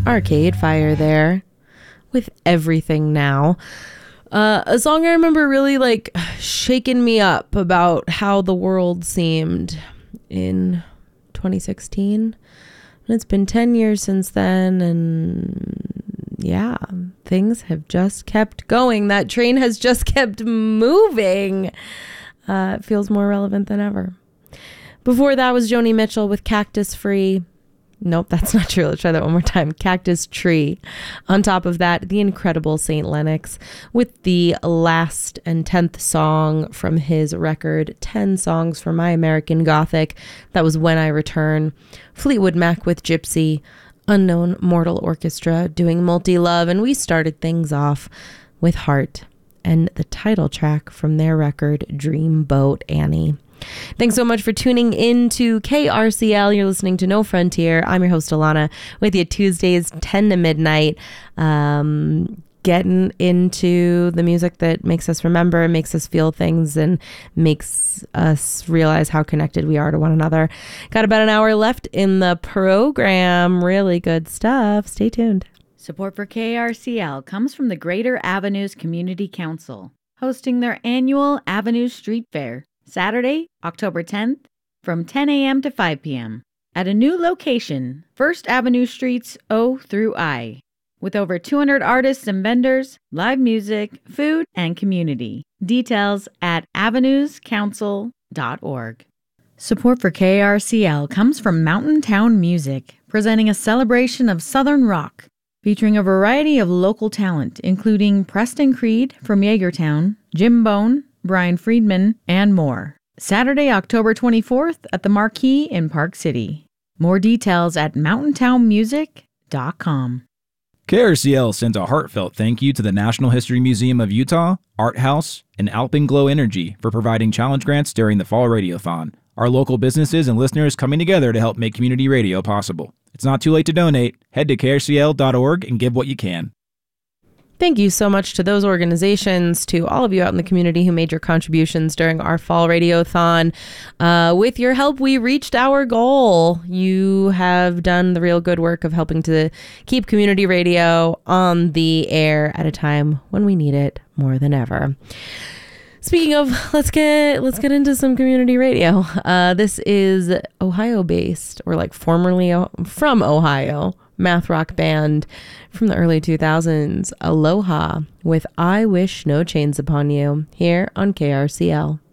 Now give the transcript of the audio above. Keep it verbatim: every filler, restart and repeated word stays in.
Arcade Fire there with Everything Now. Uh, a song I remember really like shaking me up about how the world seemed in twenty sixteen. And it's been ten years since then, and yeah, things have just kept going. That train has just kept moving. Uh, it feels more relevant than ever. Before that was Joni Mitchell with Cactus Free. Nope, that's not true. Let's try that one more time. Cactus Tree. On top of that, the incredible Saint Lennox with the last and tenth song from his record, ten Songs for My American Gothic. That was When I Return. Fleetwood Mac with Gypsy. Unknown Mortal Orchestra doing Multi-Love. And we started things off with Heart and the title track from their record, Dreamboat Annie. Thanks so much for tuning in to K R C L. You're listening to No Frontier. I'm your host, Alana, with you Tuesdays, ten to midnight. Um, getting into the music that makes us remember, makes us feel things, and makes us realize how connected we are to one another. Got about an hour left in the program. Really good stuff. Stay tuned. Support for K R C L comes from the Greater Avenues Community Council, hosting their annual Avenues Street Fair, Saturday, October tenth, from ten a.m. to five p.m. at a new location, First Avenue Streets O through I, with over two hundred artists and vendors, live music, food, and community. Details at avenues council dot org. Support for K R C L comes from Mountain Town Music, presenting a celebration of Southern rock, featuring a variety of local talent, including Preston Creed from Yeagertown, Jim Bone, Brian Friedman, and more. Saturday, October twenty-fourth at the Marquee in Park City. More details at mountain town music dot com. K R C L sends a heartfelt thank you to the National History Museum of Utah, Art House, and Alpenglow Energy for providing challenge grants during the Fall Radiothon. Our local businesses and listeners coming together to help make community radio possible. It's not too late to donate. Head to K R C L dot org and give what you can. Thank you so much to those organizations, to all of you out in the community who made your contributions during our Fall Radiothon. Uh, with your help, we reached our goal. You have done the real good work of helping to keep community radio on the air at a time when we need it more than ever. Speaking of, let's get let's get into some community radio. Uh, this is Ohio-based, or like formerly from Ohio, math rock band from the early two thousands, Aloha, with I Wish No Chains Upon You, here on K R C L.